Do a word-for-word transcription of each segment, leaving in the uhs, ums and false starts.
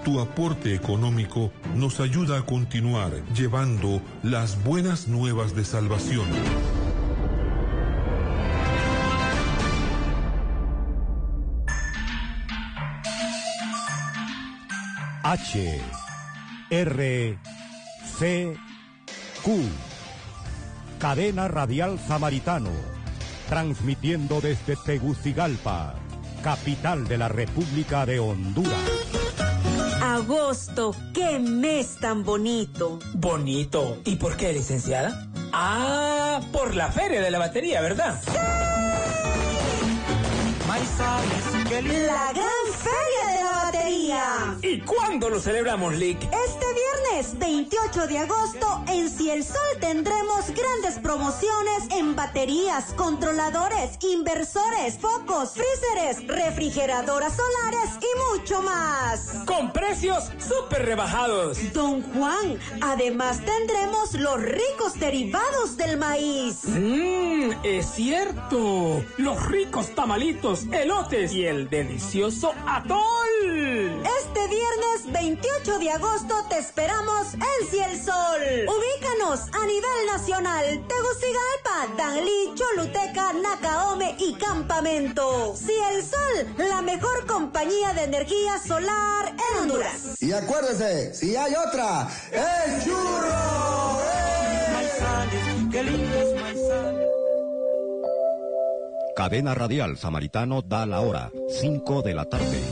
Tu aporte económico nos ayuda a continuar llevando las buenas nuevas de salvación. H R C Q Cadena Radial Samaritano, transmitiendo desde Tegucigalpa, capital de la República de Honduras. Agosto, qué mes tan bonito. ¿Bonito? ¿Y por qué, licenciada? Ah, por la feria de la batería, ¿verdad? ¡Sí! La gran feria de la batería. ¿Y cuándo lo celebramos, Lick? Este viernes veintiocho de agosto en Ciel Sol tendremos grandes promociones en baterías, controladores, inversores, focos, freezers, refrigeradoras solares y mucho más. Con precios súper rebajados. Don Juan, además tendremos los ricos derivados del maíz. Mmm, es cierto. Los ricos tamalitos, elotes y el delicioso atol. Este viernes veintiocho de agosto te esperamos en Ciel Sol. Ubícanos a nivel nacional: Tegucigalpa, Danlí, Choluteca, Nacaome y Campamento. Ciel Sol, la mejor compañía de energía solar en Honduras. Y acuérdese, si hay otra, ¡es churro! ¡Eh! ¡Qué lindos maizales! Cadena Radial Samaritano da la hora, cinco de la tarde.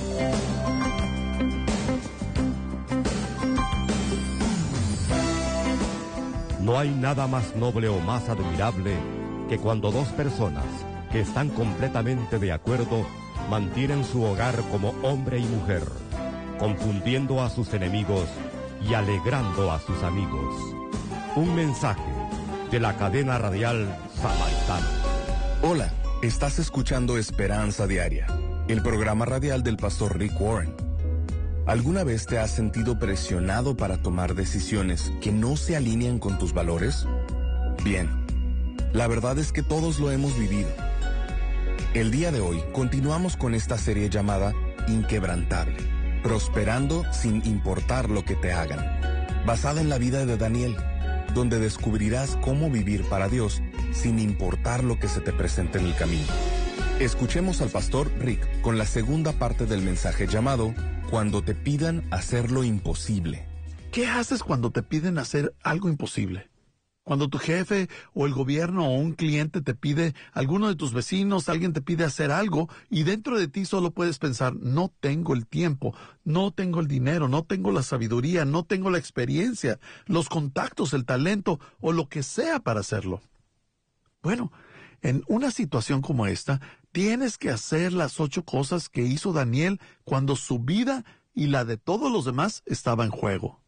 No hay nada más noble o más admirable que cuando dos personas que están completamente de acuerdo mantienen su hogar como hombre y mujer, confundiendo a sus enemigos y alegrando a sus amigos. Un mensaje de la cadena radial Samaritano. Hola, estás escuchando Esperanza Diaria, el programa radial del pastor Rick Warren. ¿Alguna vez te has sentido presionado para tomar decisiones que no se alinean con tus valores? Bien, la verdad es que todos lo hemos vivido. El día de hoy continuamos con esta serie llamada Inquebrantable, prosperando sin importar lo que te hagan, basada en la vida de Daniel, donde descubrirás cómo vivir para Dios sin importar lo que se te presente en el camino. Escuchemos al pastor Rick con la segunda parte del mensaje llamado Cuando te pidan hacer lo imposible. ¿Qué haces cuando te piden hacer algo imposible? Cuando tu jefe o el gobierno o un cliente te pide, alguno de tus vecinos, alguien te pide hacer algo y dentro de ti solo puedes pensar, no tengo el tiempo, no tengo el dinero, no tengo la sabiduría, no tengo la experiencia, los contactos, el talento o lo que sea para hacerlo. Bueno, en una situación como esta, tienes que hacer las ocho cosas que hizo Daniel cuando su vida y la de todos los demás estaba en juego.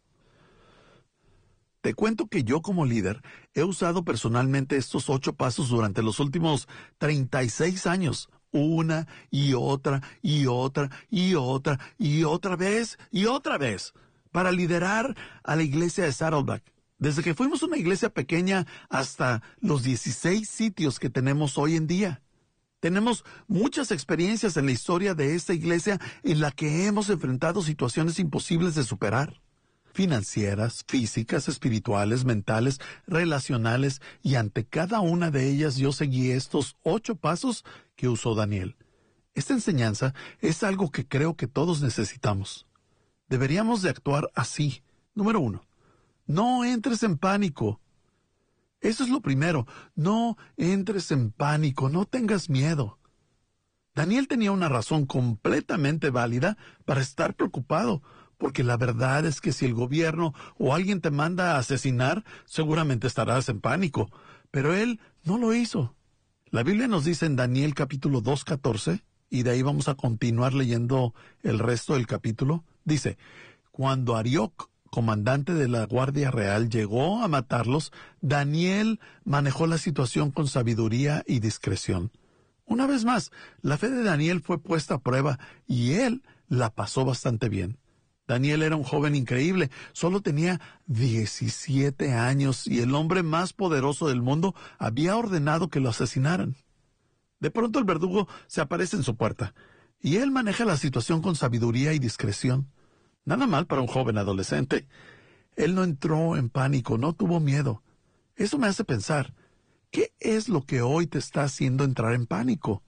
Te cuento que yo como líder he usado personalmente estos ocho pasos durante los últimos treinta y seis años, una y otra y otra y otra y otra vez y otra vez, para liderar a la iglesia de Saddleback. Desde que fuimos una iglesia pequeña hasta los dieciséis sitios que tenemos hoy en día. Tenemos muchas experiencias en la historia de esta iglesia en la que hemos enfrentado situaciones imposibles de superar. Financieras, físicas, espirituales, mentales, relacionales, y ante cada una de ellas yo seguí estos ocho pasos que usó Daniel. Esta enseñanza es algo que creo que todos necesitamos. Deberíamos de actuar así. Número uno. No entres en pánico. Eso es lo primero. No entres en pánico. No tengas miedo. Daniel tenía una razón completamente válida para estar preocupado, porque la verdad es que si el gobierno o alguien te manda a asesinar, seguramente estarás en pánico. Pero él no lo hizo. La Biblia nos dice en Daniel capítulo dos, catorce, y de ahí vamos a continuar leyendo el resto del capítulo. Dice, cuando Arioc, comandante de la Guardia Real, llegó a matarlos, Daniel manejó la situación con sabiduría y discreción. Una vez más, la fe de Daniel fue puesta a prueba y él la pasó bastante bien. Daniel era un joven increíble, solo tenía diecisiete años y el hombre más poderoso del mundo había ordenado que lo asesinaran. De pronto el verdugo se aparece en su puerta y él maneja la situación con sabiduría y discreción. Nada mal para un joven adolescente. Él no entró en pánico, no tuvo miedo. Eso me hace pensar, ¿qué es lo que hoy te está haciendo entrar en pánico?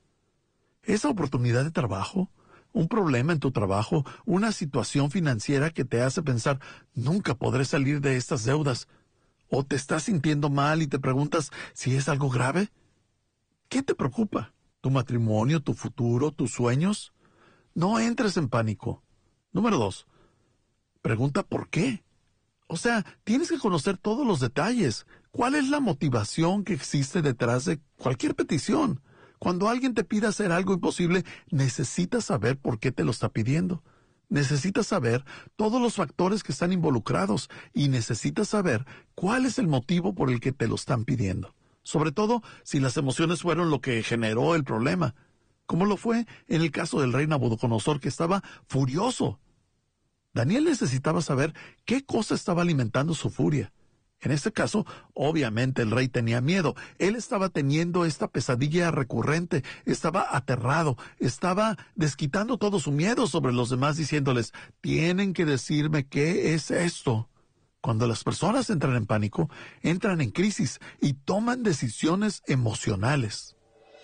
¿Esa oportunidad de trabajo? ¿Un problema en tu trabajo? ¿Una situación financiera que te hace pensar, nunca podré salir de estas deudas? ¿O te estás sintiendo mal y te preguntas si es algo grave? ¿Qué te preocupa? ¿Tu matrimonio, tu futuro, tus sueños? No entres en pánico. Número dos, pregunta ¿por qué? O sea, tienes que conocer todos los detalles. ¿Cuál es la motivación que existe detrás de cualquier petición? Cuando alguien te pide hacer algo imposible, necesitas saber por qué te lo está pidiendo. Necesitas saber todos los factores que están involucrados y necesitas saber cuál es el motivo por el que te lo están pidiendo. Sobre todo si las emociones fueron lo que generó el problema, como lo fue en el caso del rey Nabucodonosor, que estaba furioso. Daniel necesitaba saber qué cosa estaba alimentando su furia. En este caso, obviamente el rey tenía miedo. Él estaba teniendo esta pesadilla recurrente, estaba aterrado, estaba desquitando todo su miedo sobre los demás, diciéndoles, tienen que decirme qué es esto. Cuando las personas entran en pánico, entran en crisis y toman decisiones emocionales.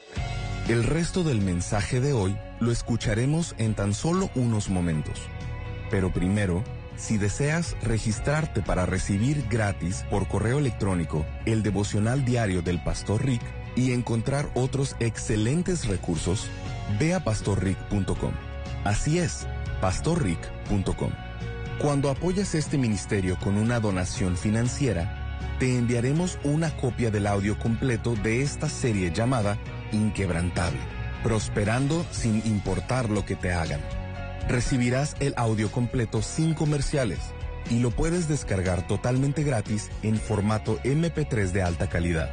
El resto del mensaje de hoy lo escucharemos en tan solo unos momentos. Pero primero, si deseas registrarte para recibir gratis por correo electrónico el devocional diario del Pastor Rick y encontrar otros excelentes recursos, ve a pastor rick punto com. Así es, pastor rick punto com. Cuando apoyas este ministerio con una donación financiera, te enviaremos una copia del audio completo de esta serie llamada Inquebrantable, prosperando sin importar lo que te hagan. Recibirás el audio completo sin comerciales y lo puedes descargar totalmente gratis en formato eme pe tres de alta calidad.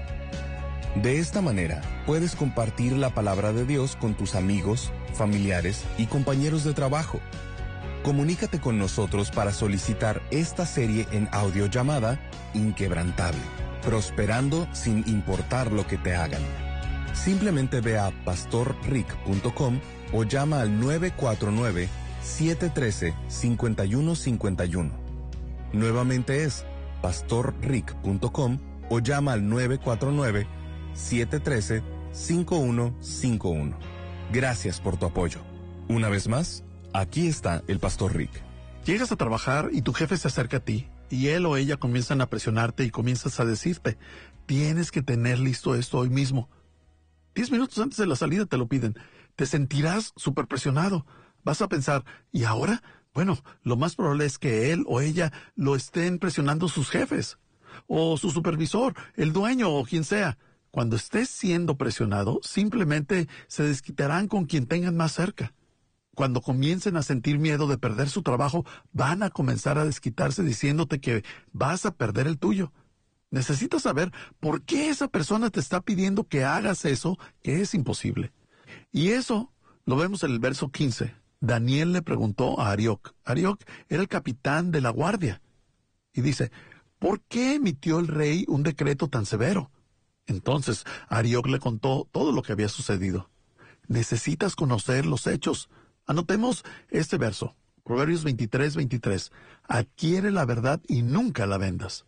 De esta manera, puedes compartir la palabra de Dios con tus amigos, familiares y compañeros de trabajo. Comunícate con nosotros para solicitar esta serie en audio llamada Inquebrantable, prosperando sin importar lo que te hagan. Simplemente ve a pastor rick punto com o llama al nueve cuatro nueve, siete uno tres, cinco uno cinco uno. Nuevamente es pastor rick punto com o llama al nueve cuatro nueve, siete uno tres, cinco uno cinco uno. Gracias por tu apoyo. Una vez más, aquí está el Pastor Rick. Llegas a trabajar y tu jefe se acerca a ti y él o ella comienzan a presionarte y comienzas a decirte, tienes que tener listo esto hoy mismo. Diez minutos antes de la salida te lo piden. Te sentirás súper presionado. Vas a pensar, ¿y ahora? Bueno, lo más probable es que él o ella lo estén presionando sus jefes, o su supervisor, el dueño o quien sea. Cuando estés siendo presionado, simplemente se desquitarán con quien tengan más cerca. Cuando comiencen a sentir miedo de perder su trabajo, van a comenzar a desquitarse diciéndote que vas a perder el tuyo. Necesitas saber por qué esa persona te está pidiendo que hagas eso que es imposible. Y eso lo vemos en el verso quince. Daniel le preguntó a Arioc. Arioc era el capitán de la guardia. Y dice, ¿por qué emitió el rey un decreto tan severo? Entonces Arioc le contó todo lo que había sucedido. Necesitas conocer los hechos. Anotemos este verso. Proverbios veintitrés, veintitrés. Adquiere la verdad y nunca la vendas.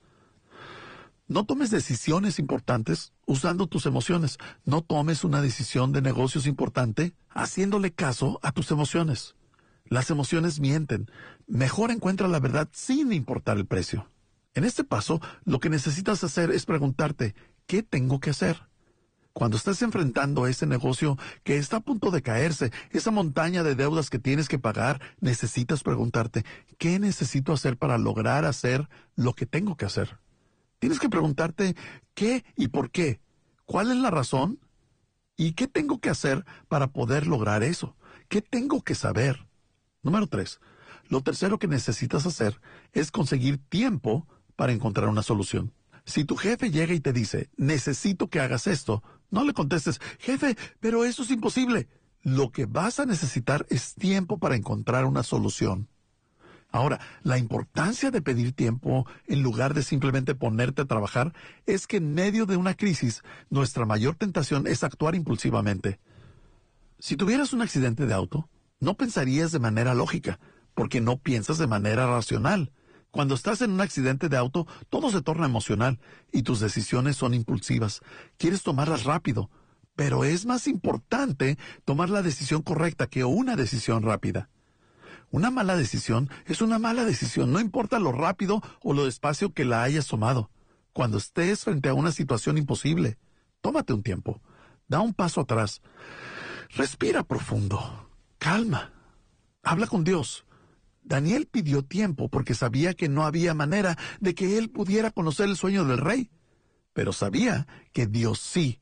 No tomes decisiones importantes usando tus emociones. No tomes una decisión de negocios importante haciéndole caso a tus emociones. Las emociones mienten. Mejor encuentra la verdad sin importar el precio. En este paso, lo que necesitas hacer es preguntarte, ¿qué tengo que hacer? Cuando estás enfrentando ese negocio que está a punto de caerse, esa montaña de deudas que tienes que pagar, necesitas preguntarte, ¿qué necesito hacer para lograr hacer lo que tengo que hacer? Tienes que preguntarte qué y por qué, cuál es la razón y qué tengo que hacer para poder lograr eso, qué tengo que saber. Número tres, lo tercero que necesitas hacer es conseguir tiempo para encontrar una solución. Si tu jefe llega y te dice, necesito que hagas esto, no le contestes, jefe, pero eso es imposible. Lo que vas a necesitar es tiempo para encontrar una solución. Ahora, la importancia de pedir tiempo en lugar de simplemente ponerte a trabajar es que en medio de una crisis, nuestra mayor tentación es actuar impulsivamente. Si tuvieras un accidente de auto, no pensarías de manera lógica. porque no piensas de manera racional. Cuando estás en un accidente de auto, todo se torna emocional y tus decisiones son impulsivas. Quieres tomarlas rápido, pero es más importante tomar la decisión correcta que una decisión rápida. Una mala decisión es una mala decisión, no importa lo rápido o lo despacio que la hayas tomado. Cuando estés frente a una situación imposible, tómate un tiempo, da un paso atrás, respira profundo, calma, habla con Dios. Daniel pidió tiempo porque sabía que no había manera de que él pudiera conocer el sueño del rey, pero sabía que Dios sí.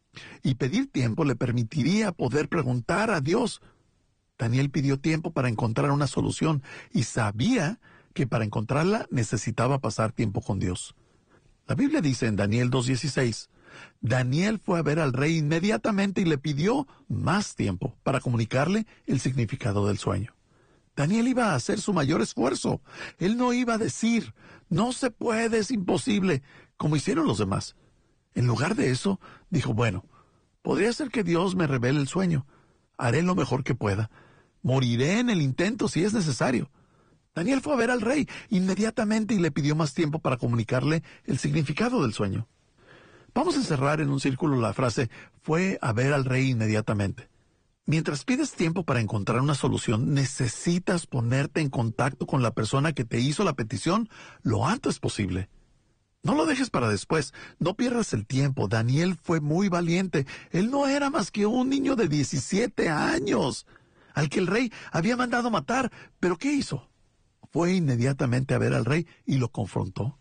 Y pedir tiempo le permitiría poder preguntar a Dios. Daniel pidió tiempo para encontrar una solución y sabía que para encontrarla necesitaba pasar tiempo con Dios. La Biblia dice en Daniel dos dieciséis, Daniel fue a ver al rey inmediatamente y le pidió más tiempo para comunicarle el significado del sueño. Daniel iba a hacer su mayor esfuerzo. Él no iba a decir, no se puede, es imposible, como hicieron los demás. En lugar de eso, dijo, bueno, podría ser que Dios me revele el sueño. Haré lo mejor que pueda. Moriré en el intento si es necesario. Daniel fue a ver al rey inmediatamente y le pidió más tiempo para comunicarle el significado del sueño. Vamos a encerrar en un círculo la frase, fue a ver al rey inmediatamente. Mientras pides tiempo para encontrar una solución, necesitas ponerte en contacto con la persona que te hizo la petición lo antes posible. No lo dejes para después, no pierdas el tiempo. Daniel fue muy valiente. Él no era más que un niño de diecisiete años, al que el rey había mandado matar. ¿Pero qué hizo? Fue inmediatamente a ver al rey y lo confrontó.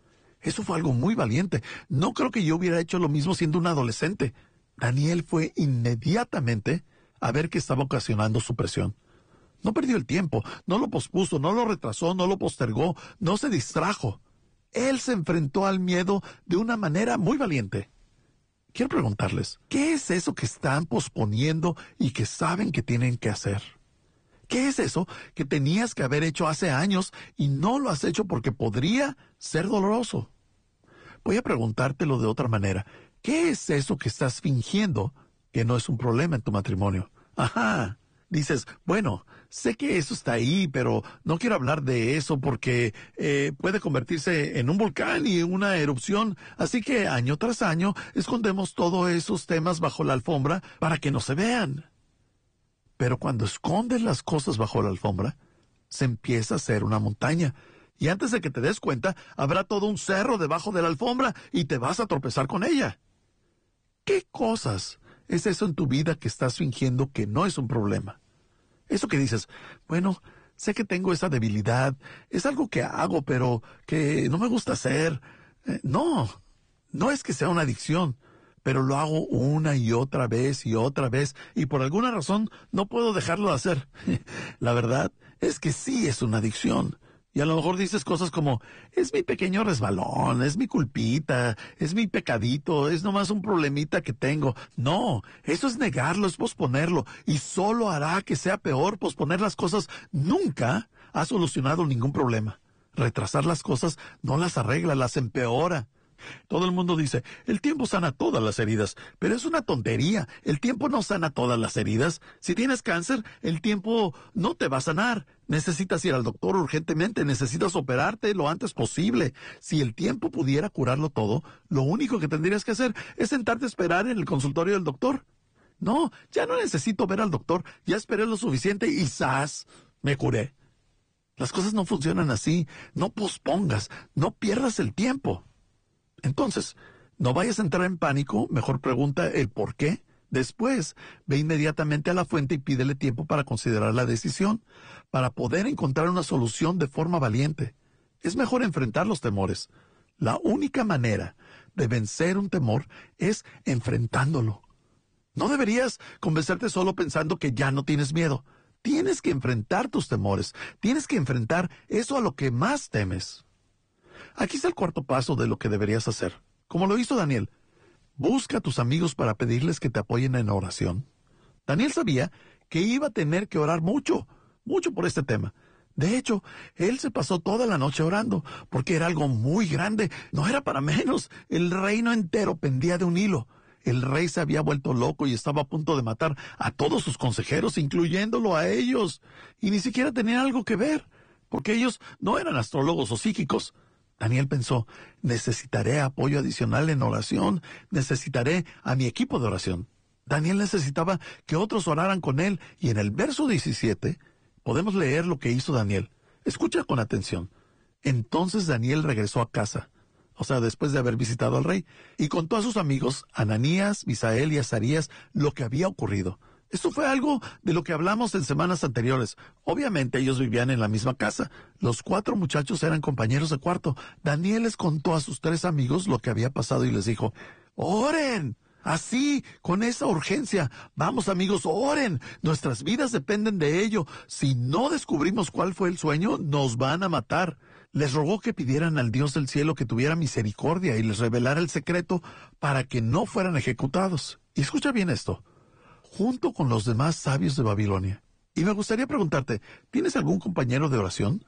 Eso fue algo muy valiente. No creo que yo hubiera hecho lo mismo siendo un adolescente. Daniel fue inmediatamente a ver qué estaba ocasionando su presión. No perdió el tiempo, no lo pospuso, no lo retrasó, no lo postergó, no se distrajo. Él se enfrentó al miedo de una manera muy valiente. Quiero preguntarles, ¿qué es eso que están posponiendo y que saben que tienen que hacer? ¿Qué es eso que tenías que haber hecho hace años y no lo has hecho porque podría ser doloroso? Voy a preguntártelo de otra manera. ¿Qué es eso que estás fingiendo que no es un problema en tu matrimonio? Ajá. Dices, bueno, sé que eso está ahí, pero no quiero hablar de eso porque eh, puede convertirse en un volcán y una erupción. Así que año tras año escondemos todos esos temas bajo la alfombra para que no se vean. Pero cuando escondes las cosas bajo la alfombra, se empieza a hacer una montaña. Y antes de que te des cuenta, habrá todo un cerro debajo de la alfombra y te vas a tropezar con ella. ¿Qué cosas es eso en tu vida que estás fingiendo que no es un problema? Eso que dices, bueno, sé que tengo esa debilidad, es algo que hago, pero que no me gusta hacer. Eh, no, no es que sea una adicción, pero lo hago una y otra vez y otra vez, y por alguna razón no puedo dejarlo de hacer. La verdad es que sí es una adicción. Y a lo mejor dices cosas como, es mi pequeño resbalón, es mi culpita, es mi pecadito, es nomás un problemita que tengo. No, eso es negarlo, es posponerlo, y solo hará que sea peor. Posponer las cosas nunca ha solucionado ningún problema. Retrasar las cosas no las arregla, las empeora. Todo el mundo dice, el tiempo sana todas las heridas, pero es una tontería. El tiempo no sana todas las heridas. Si tienes cáncer, el tiempo no te va a sanar. Necesitas ir al doctor urgentemente, necesitas operarte lo antes posible. Si el tiempo pudiera curarlo todo, lo único que tendrías que hacer es sentarte a esperar en el consultorio del doctor. No, ya no necesito ver al doctor, ya esperé lo suficiente y ¡zas! Me curé. Las cosas no funcionan así. No pospongas, no pierdas el tiempo. Entonces, no vayas a entrar en pánico, mejor pregunta el por qué. Después, ve inmediatamente a la fuente y pídele tiempo para considerar la decisión, para poder encontrar una solución de forma valiente. Es mejor enfrentar los temores. La única manera de vencer un temor es enfrentándolo. No deberías convencerte solo pensando que ya no tienes miedo. Tienes que enfrentar tus temores. Tienes que enfrentar eso a lo que más temes. Aquí está el cuarto paso de lo que deberías hacer. Como lo hizo Daniel, busca a tus amigos para pedirles que te apoyen en oración. Daniel sabía que iba a tener que orar mucho, mucho por este tema. De hecho, él se pasó toda la noche orando, porque era algo muy grande. No era para menos. El reino entero pendía de un hilo. El rey se había vuelto loco y estaba a punto de matar a todos sus consejeros, incluyéndolo a ellos. Y ni siquiera tenían algo que ver, porque ellos no eran astrólogos o psíquicos. Daniel pensó, necesitaré apoyo adicional en oración, necesitaré a mi equipo de oración. Daniel necesitaba que otros oraran con él, y en el verso diecisiete podemos leer lo que hizo Daniel. Escucha con atención. Entonces Daniel regresó a casa, o sea, después de haber visitado al rey, y contó a sus amigos, Ananías, Misael y Azarías, lo que había ocurrido. Esto fue algo de lo que hablamos en semanas anteriores. Obviamente ellos vivían en la misma casa. Los cuatro muchachos eran compañeros de cuarto. Daniel les contó a sus tres amigos lo que había pasado y les dijo, ¡oren! Así, con esa urgencia. Vamos, amigos, oren. Nuestras vidas dependen de ello. Si no descubrimos cuál fue el sueño, nos van a matar. Les rogó que pidieran al Dios del cielo que tuviera misericordia y les revelara el secreto para que no fueran ejecutados. Y escucha bien esto. Junto con los demás sabios de Babilonia. Y me gustaría preguntarte, ¿tienes algún compañero de oración?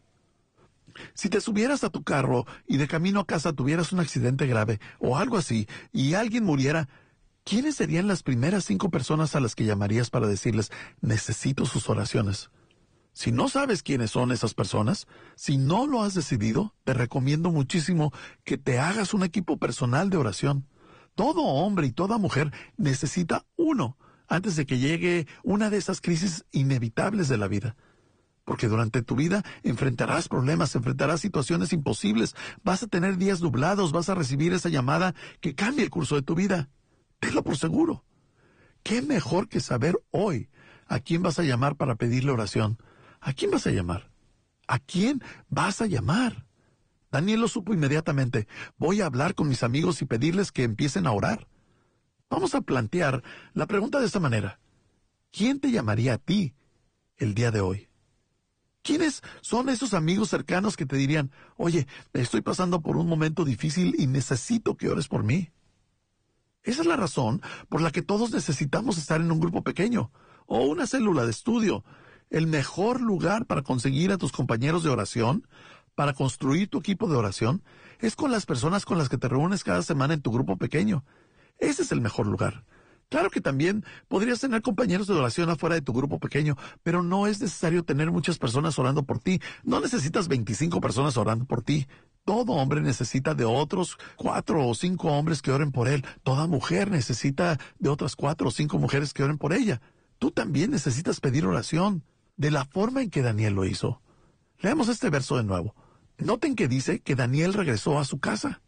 Si te subieras a tu carro y de camino a casa tuvieras un accidente grave o algo así y alguien muriera, ¿quiénes serían las primeras cinco personas a las que llamarías para decirles, necesito sus oraciones? Si no sabes quiénes son esas personas, si no lo has decidido, te recomiendo muchísimo que te hagas un equipo personal de oración. Todo hombre y toda mujer necesita uno antes de que llegue una de esas crisis inevitables de la vida. Porque durante tu vida enfrentarás problemas, enfrentarás situaciones imposibles, vas a tener días nublados, vas a recibir esa llamada que cambie el curso de tu vida. Tenlo por seguro. ¿Qué mejor que saber hoy a quién vas a llamar para pedirle oración? ¿A quién vas a llamar? ¿A quién vas a llamar? Daniel lo supo inmediatamente. Voy a hablar con mis amigos y pedirles que empiecen a orar. Vamos a plantear la pregunta de esta manera. ¿Quién te llamaría a ti el día de hoy? ¿Quiénes son esos amigos cercanos que te dirían, oye, estoy pasando por un momento difícil y necesito que ores por mí? Esa es la razón por la que todos necesitamos estar en un grupo pequeño o una célula de estudio. El mejor lugar para conseguir a tus compañeros de oración, para construir tu equipo de oración, es con las personas con las que te reúnes cada semana en tu grupo pequeño. Ese es el mejor lugar. Claro que también podrías tener compañeros de oración afuera de tu grupo pequeño, pero no es necesario tener muchas personas orando por ti. No necesitas veinticinco personas orando por ti. Todo hombre necesita de otros cuatro o cinco hombres que oren por él. Toda mujer necesita de otras cuatro o cinco mujeres que oren por ella. Tú también necesitas pedir oración, de la forma en que Daniel lo hizo. Leamos este verso de nuevo. Noten que dice que Daniel regresó a su casa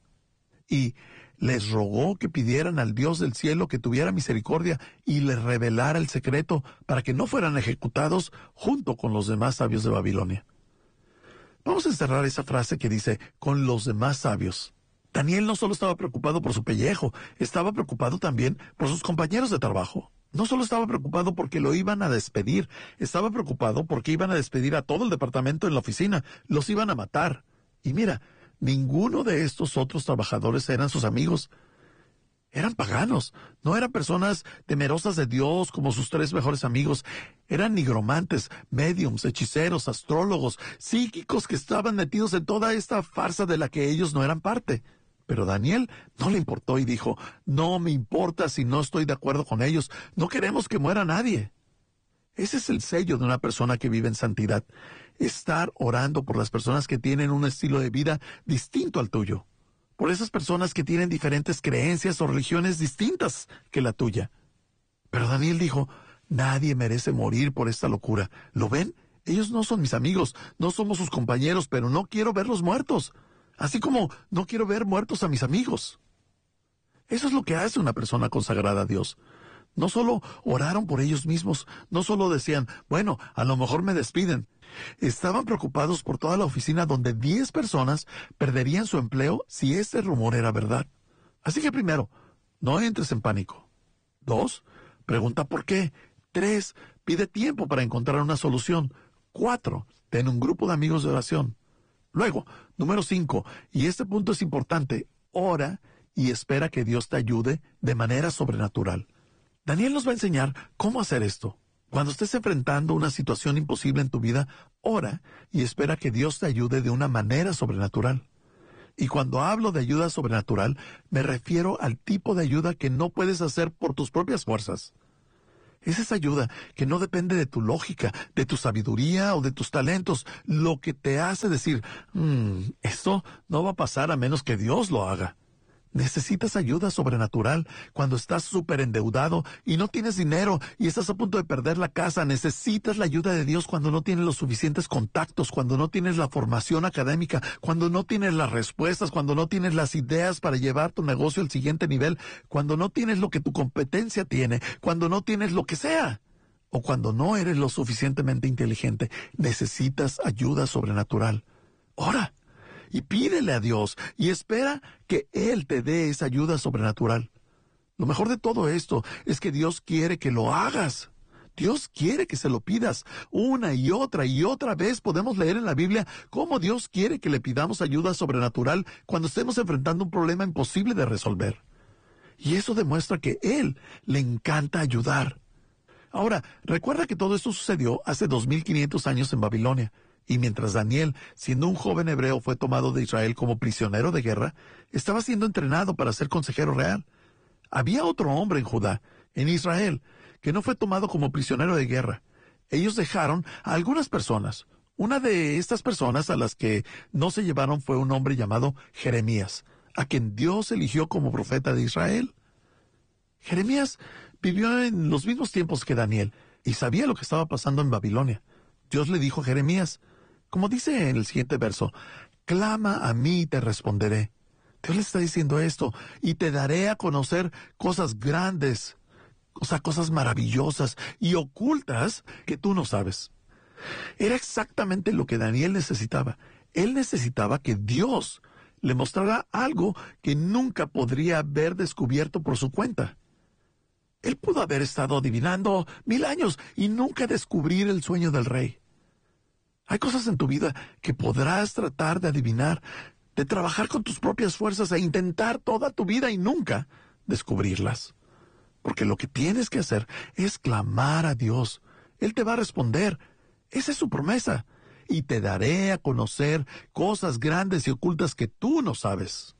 y les rogó que pidieran al Dios del cielo que tuviera misericordia y les revelara el secreto para que no fueran ejecutados junto con los demás sabios de Babilonia. Vamos a encerrar esa frase que dice, con los demás sabios. Daniel no solo estaba preocupado por su pellejo, estaba preocupado también por sus compañeros de trabajo. No solo estaba preocupado porque lo iban a despedir, estaba preocupado porque iban a despedir a todo el departamento en la oficina, los iban a matar. Y mira, ninguno de estos otros trabajadores eran sus amigos. Eran paganos, no eran personas temerosas de Dios como sus tres mejores amigos. Eran nigromantes, médiums, hechiceros, astrólogos, psíquicos que estaban metidos en toda esta farsa de la que ellos no eran parte. Pero Daniel no le importó y dijo, no me importa si no estoy de acuerdo con ellos, no queremos que muera nadie. Ese es el sello de una persona que vive en santidad. Estar orando por las personas que tienen un estilo de vida distinto al tuyo. Por esas personas que tienen diferentes creencias o religiones distintas que la tuya. Pero Daniel dijo, nadie merece morir por esta locura. ¿Lo ven? Ellos no son mis amigos, no somos sus compañeros, pero no quiero verlos muertos. Así como no quiero ver muertos a mis amigos. Eso es lo que hace una persona consagrada a Dios. No solo oraron por ellos mismos, no solo decían, bueno, a lo mejor me despiden. Estaban preocupados por toda la oficina donde diez personas perderían su empleo si este rumor era verdad. Así que primero, no entres en pánico. Dos, pregunta por qué. Tres, pide tiempo para encontrar una solución. Cuatro, ten un grupo de amigos de oración. Luego, número cinco, y este punto es importante, ora y espera que Dios te ayude de manera sobrenatural. Daniel nos va a enseñar cómo hacer esto. Cuando estés enfrentando una situación imposible en tu vida, ora y espera que Dios te ayude de una manera sobrenatural. Y cuando hablo de ayuda sobrenatural, me refiero al tipo de ayuda que no puedes hacer por tus propias fuerzas. Es esa ayuda que no depende de tu lógica, de tu sabiduría o de tus talentos, lo que te hace decir, mmm, esto no va a pasar a menos que Dios lo haga. Necesitas ayuda sobrenatural cuando estás súper endeudado y no tienes dinero y estás a punto de perder la casa. Necesitas la ayuda de Dios cuando no tienes los suficientes contactos, cuando no tienes la formación académica, cuando no tienes las respuestas, cuando no tienes las ideas para llevar tu negocio al siguiente nivel, cuando no tienes lo que tu competencia tiene, cuando no tienes lo que sea, o cuando no eres lo suficientemente inteligente. Necesitas ayuda sobrenatural. Ora. Y pídele a Dios y espera que Él te dé esa ayuda sobrenatural. Lo mejor de todo esto es que Dios quiere que lo hagas. Dios quiere que se lo pidas. Una y otra y otra vez podemos leer en la Biblia cómo Dios quiere que le pidamos ayuda sobrenatural cuando estemos enfrentando un problema imposible de resolver. Y eso demuestra que Él le encanta ayudar. Ahora, recuerda que todo esto sucedió hace dos mil quinientos años en Babilonia. Y mientras Daniel, siendo un joven hebreo, fue tomado de Israel como prisionero de guerra, estaba siendo entrenado para ser consejero real. Había otro hombre en Judá, en Israel, que no fue tomado como prisionero de guerra. Ellos dejaron a algunas personas. Una de estas personas a las que no se llevaron fue un hombre llamado Jeremías, a quien Dios eligió como profeta de Israel. Jeremías vivió en los mismos tiempos que Daniel y sabía lo que estaba pasando en Babilonia. Dios le dijo a Jeremías, como dice en el siguiente verso, clama a mí y te responderé. Dios le está diciendo esto, y te daré a conocer cosas grandes, o sea, cosas maravillosas y ocultas que tú no sabes. Era exactamente lo que Daniel necesitaba. Él necesitaba que Dios le mostrara algo que nunca podría haber descubierto por su cuenta. Él pudo haber estado adivinando mil años y nunca descubrir el sueño del rey. Hay cosas en tu vida que podrás tratar de adivinar, de trabajar con tus propias fuerzas e intentar toda tu vida y nunca descubrirlas. Porque lo que tienes que hacer es clamar a Dios. Él te va a responder. Esa es su promesa. Y te daré a conocer cosas grandes y ocultas que tú no sabes.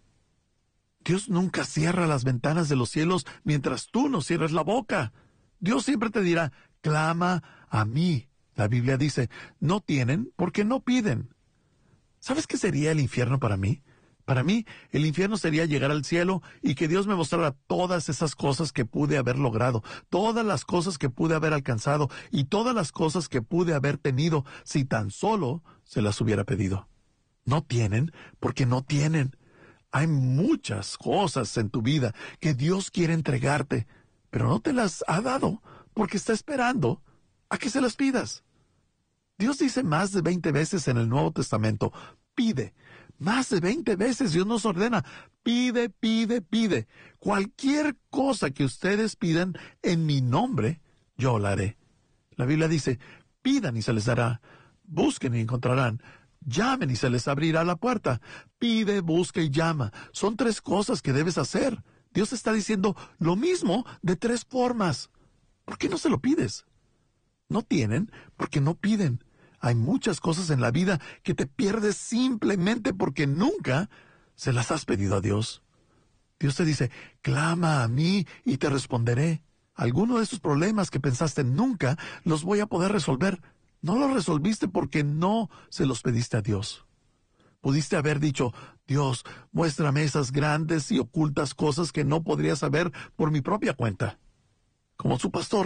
Dios nunca cierra las ventanas de los cielos mientras tú no cierres la boca. Dios siempre te dirá, clama a mí. La Biblia dice, no tienen porque no piden. ¿Sabes qué sería el infierno para mí? Para mí, el infierno sería llegar al cielo y que Dios me mostrara todas esas cosas que pude haber logrado, todas las cosas que pude haber alcanzado y todas las cosas que pude haber tenido si tan solo se las hubiera pedido. No tienen porque no tienen. Hay muchas cosas en tu vida que Dios quiere entregarte, pero no te las ha dado porque está esperando a que se las pidas. Dios dice más de veinte veces en el Nuevo Testamento, pide. Más de veinte veces Dios nos ordena, pide, pide, pide. Cualquier cosa que ustedes pidan en mi nombre, yo la haré. La Biblia dice, pidan y se les dará, busquen y encontrarán, llamen y se les abrirá la puerta. Pide, busca y llama. Son tres cosas que debes hacer. Dios está diciendo lo mismo de tres formas. ¿Por qué no se lo pides? No tienen porque no piden. Hay muchas cosas en la vida que te pierdes simplemente porque nunca se las has pedido a Dios. Dios te dice, clama a mí y te responderé. Alguno de esos problemas que pensaste nunca los voy a poder resolver. No los resolviste porque no se los pediste a Dios. Pudiste haber dicho, Dios, muéstrame esas grandes y ocultas cosas que no podría saber por mi propia cuenta. Como su pastor,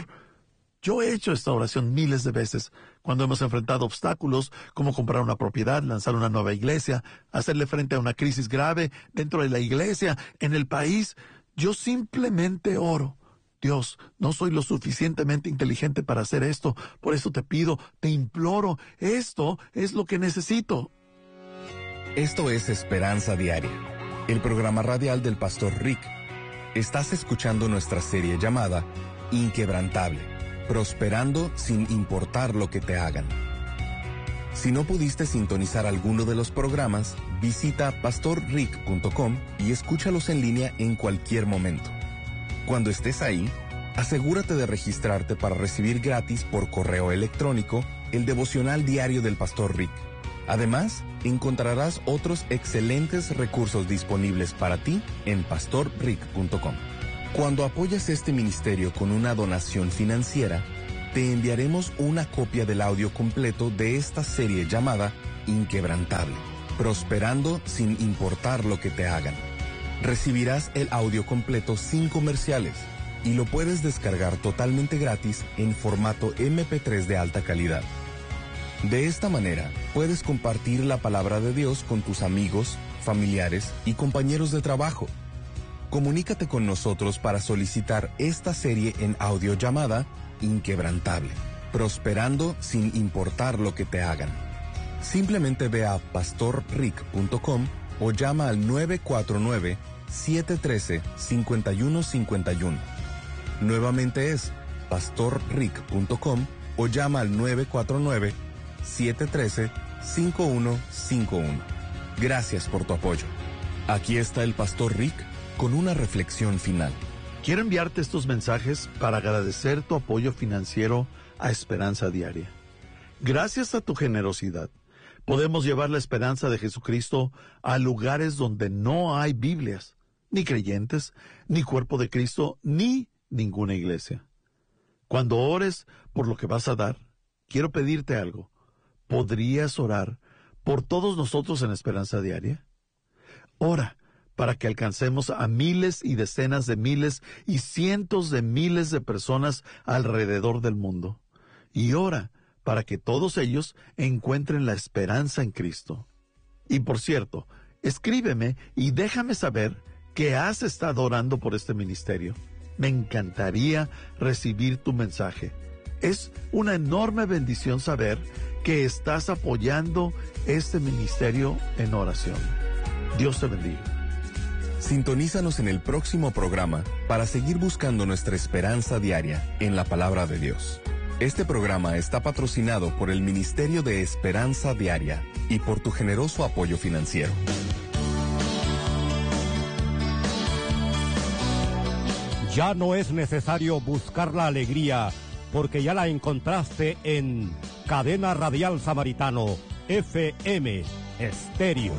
yo he hecho esta oración miles de veces cuando hemos enfrentado obstáculos como comprar una propiedad, lanzar una nueva iglesia, hacerle frente a una crisis grave dentro de la iglesia, en el país. Yo simplemente oro. Dios, no soy lo suficientemente inteligente para hacer esto, por eso te pido, te imploro, esto es lo que necesito. Esto es Esperanza Diaria, el programa radial del pastor Rick. Estás escuchando nuestra serie llamada Inquebrantable, prosperando sin importar lo que te hagan. Si no pudiste sintonizar alguno de los programas, visita pastor rick punto com y escúchalos en línea en cualquier momento. Cuando estés ahí, asegúrate de registrarte para recibir gratis por correo electrónico el devocional diario del pastor Rick. Además, encontrarás otros excelentes recursos disponibles para ti en pastor rick punto com. Cuando apoyas este ministerio con una donación financiera, te enviaremos una copia del audio completo de esta serie llamada Inquebrantable, prosperando sin importar lo que te hagan. Recibirás el audio completo sin comerciales y lo puedes descargar totalmente gratis en formato eme pe tres de alta calidad. De esta manera, puedes compartir la palabra de Dios con tus amigos, familiares y compañeros de trabajo. Comunícate con nosotros para solicitar esta serie en audio llamada Inquebrantable, prosperando sin importar lo que te hagan. Simplemente ve a pastor rick punto com o llama al nueve cuatro nueve, siete uno tres, cinco uno cinco uno. Nuevamente es pastor rick punto com o llama al nueve cuatro nueve, siete uno tres, cinco uno cinco uno. Gracias por tu apoyo. Aquí está el Pastor Rick con una reflexión final. Quiero enviarte estos mensajes para agradecer tu apoyo financiero a Esperanza Diaria. Gracias a tu generosidad, podemos llevar la esperanza de Jesucristo a lugares donde no hay Biblias, ni creyentes, ni cuerpo de Cristo, ni ninguna iglesia. Cuando ores por lo que vas a dar, quiero pedirte algo. ¿Podrías orar por todos nosotros en Esperanza Diaria? Ora para que alcancemos a miles y decenas de miles y cientos de miles de personas alrededor del mundo. Y ora para que todos ellos encuentren la esperanza en Cristo. Y por cierto, escríbeme y déjame saber que has estado orando por este ministerio. Me encantaría recibir tu mensaje. Es una enorme bendición saber que estás apoyando este ministerio en oración. Dios te bendiga. Sintonízanos en el próximo programa para seguir buscando nuestra esperanza diaria en la palabra de Dios. Este programa está patrocinado por el Ministerio de Esperanza Diaria y por tu generoso apoyo financiero. Ya no es necesario buscar la alegría, porque ya la encontraste en Cadena Radial Samaritano, F M Estéreo.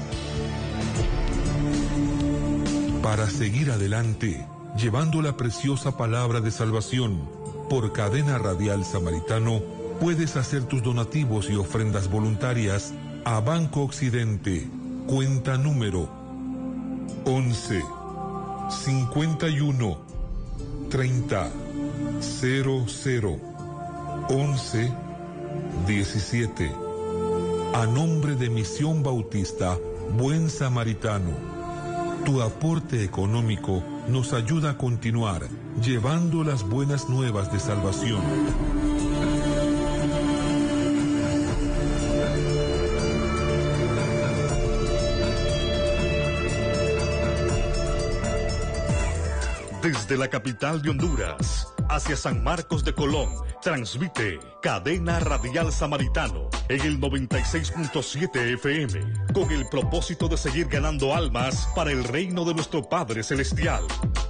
Para seguir adelante, llevando la preciosa palabra de salvación por Cadena Radial Samaritano, puedes hacer tus donativos y ofrendas voluntarias a Banco Occidente, cuenta número once, cincuenta y uno, treinta, cero cero, once, diecisiete. A nombre de Misión Bautista Buen Samaritano. Tu aporte económico nos ayuda a continuar llevando las buenas nuevas de salvación. Desde la capital de Honduras hacia San Marcos de Colón, transmite Cadena Radial Samaritano en el noventa y seis punto siete F M, con el propósito de seguir ganando almas para el reino de nuestro Padre Celestial.